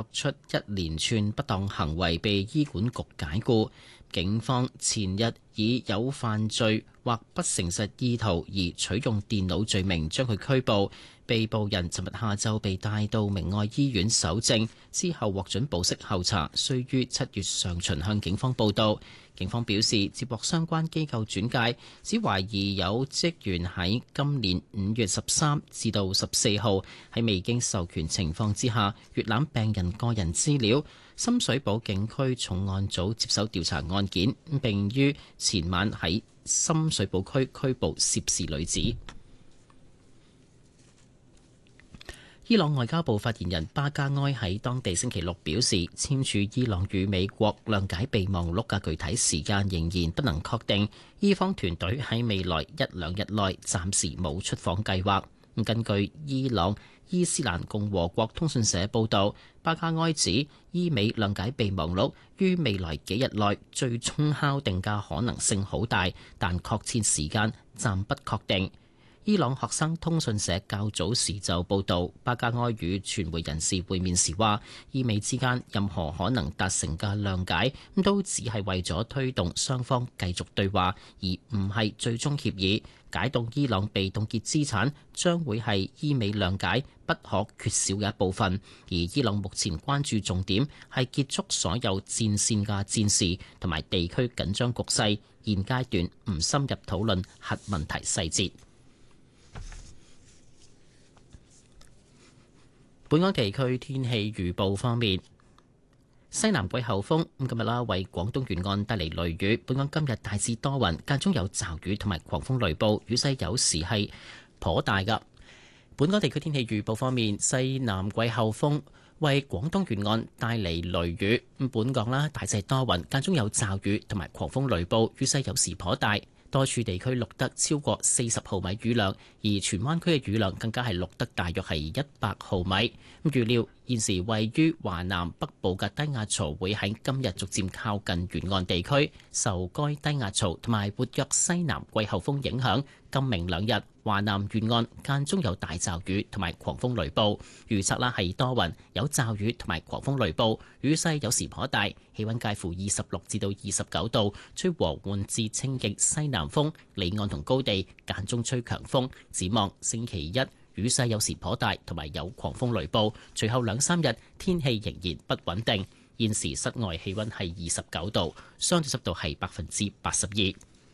出一連串不當行為，被醫管局解僱。警方前日以有犯罪或不誠實意圖而取用電腦罪名將佢拘捕。被捕人尋日下晝被帶到明愛醫院搜證，之後獲准保釋候查，須於7月上旬向警方報到。警方表示，接獲相關機構轉介，只懷疑有職員喺今年5月13至到14號喺未經授權情況之下閲覽病人個人資料。深水埗警區重案組接手調查案件，並於前晚喺深水埗區拘捕涉事女子。伊朗外交部發言人巴加埃喺當地星期六表示，簽署伊朗與美國諒解備忘錄嘅具體時間仍然不能確定，伊方團隊喺未來1-2日內暫時冇出訪計劃。根據伊朗伊斯蘭共和國通訊社報導，巴加埃指伊美諒解備忘錄於未來幾日內最終敲定嘅可能性好大，但確切時間暫不確定。伊朗學生通訊社較早時就報導，巴加埃與傳媒人士會面時話，伊美之間任何可能達成嘅諒解都只係為咗推動雙方繼續對話，而唔係最終協議。解凍伊朗被凍結資產將會係伊美諒解不可缺少嘅一部分，而伊朗目前關注重點係結束所有戰線嘅戰事同埋地區緊張局勢，現階段唔深入討論核問題細節。本港地區天氣預報方面，西南季候風今日為廣東沿岸帶嚟雷雨。本港今日大致多雲，間中有驟雨同埋狂風雷暴，雨勢有時係頗大㗎。本港地區天氣預報方面，西南季候風為廣東沿岸帶嚟雷雨。本港大致多雲，間中有驟雨同埋狂風雷暴，雨勢有時頗大。多處地區錄得超過40毫米雨量，而荃灣區嘅雨量更加係錄得大約係100毫米。預料現時位於華南北部嘅低壓槽會喺今日逐漸靠近沿岸地區，受該低壓槽同埋活躍西南季候風影響，今明兩日華南沿岸間中有大驟雨同埋狂風雷暴。預測係多雲，有驟雨同埋狂風雷暴，雨勢有時頗大，氣溫介乎26至到29度，吹和緩至清勁西南風，離岸同高地間中吹強風。展望星期一，雨勢有時頗大，同埋有狂風雷暴。隨後2-3日天氣仍然不穩定。現時室外氣溫係29度，相對濕度係82%。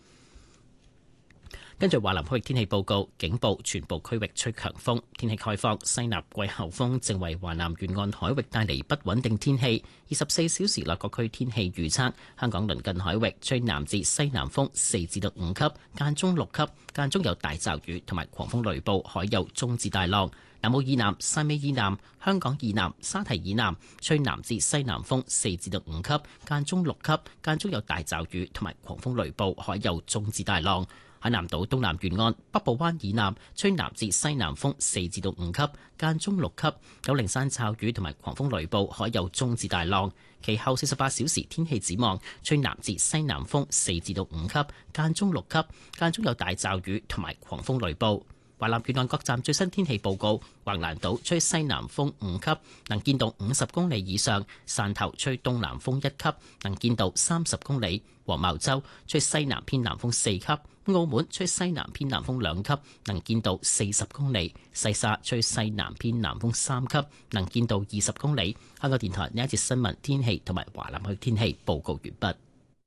跟住華南區域天氣報告，警報全部區域吹強風，天氣概況。西南季候風正為華南沿岸海域帶嚟不穩定天氣。24小時內各區天氣預測：香港鄰近海域吹南至西南風4至5級，間中6級，間中有大驟雨同埋狂風雷暴，海有中至大浪。南澳以南、汕尾以南、香港以南、沙堤以南吹南至西南風4至5級，間中6級，間中有大驟雨同埋狂風雷暴，海有中至大浪。海南島東南沿岸、北部灣以南吹南至西南風4至5級，間中6級，有零散驟雨同埋狂風雷暴，海有中至大浪。其後48小時天氣展望，吹南至西南風4至5級，間中6級，間中有大驟雨同埋狂風雷暴。華南沿岸各站最新天氣報告：橫瀾島吹西南風5級，能見度50公里以上；汕頭吹東南風1級，能見度30公里；黃茅洲吹西南偏南風4級；澳門吹西南偏南風2級，能見度40公里；西沙吹西南偏南風3級，能見度20公里。香港電台呢一節新聞天氣同埋華南區天氣報告完畢。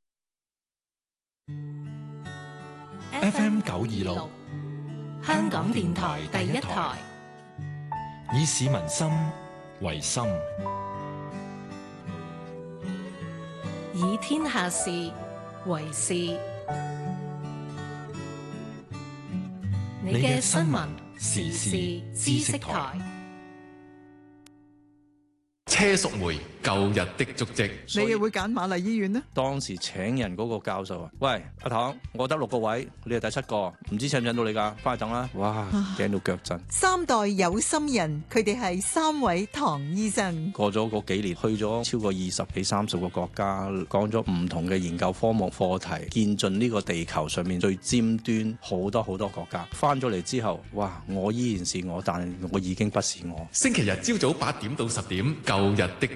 FM 926。香港電台第一台，以市民心為心， 以天下事為事。你嘅新聞時事知識台。 車淑梅舊日的足跡， 你又會揀瑪麗醫院呢？ 當時請人嗰個教授啊，喂，阿唐，我得6個位，你係第7個，唔知請唔請到你㗎？翻去等啦！哇，驚到腳震。 3代有心人，佢哋係3位唐醫生。 過咗嗰幾年，去咗超過20幾30個國家，講咗唔同嘅研究科目課題，見盡呢個地球上面最尖端好多國家。翻咗嚟之後，哇！我依然是我，但我已經不是我。 星期日朝早8點到10點，舊日的